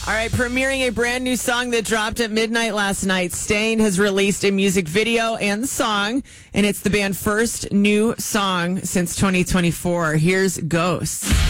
All right, premiering a brand new song that dropped at midnight last night. Staind has released a music video and song, and it's the band's first new song since 2024. Here's Ghosts.